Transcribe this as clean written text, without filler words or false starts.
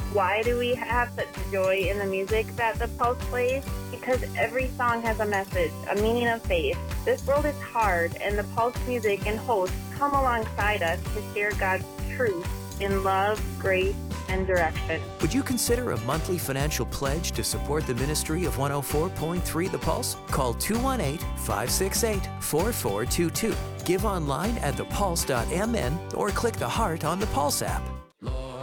Why do we have such joy in the music that the Pulse plays? Because every song has a message, a meaning of faith. This world is hard, and the Pulse music and hosts come alongside us to share God's truth in love, grace, and direction. Would you consider a monthly financial pledge to support the ministry of 104.3 The Pulse? Call 218-568-4422. Give online at thepulse.mn or click the heart on the Pulse app.